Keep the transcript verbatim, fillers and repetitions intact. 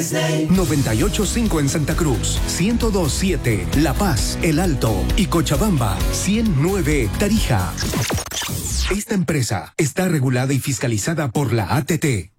Disney. noventa y ocho punto cinco en Santa Cruz, ciento dos punto siete La Paz, El Alto y Cochabamba, ciento nueve Tarija. Esta empresa está regulada y fiscalizada por la A T T.